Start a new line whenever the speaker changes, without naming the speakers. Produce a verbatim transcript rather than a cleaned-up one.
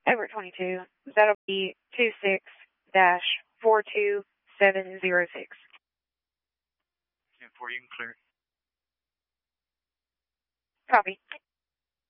Over twenty-two. That'll be two six dash four two seven zero six.
ten four, you can clear.
Copy.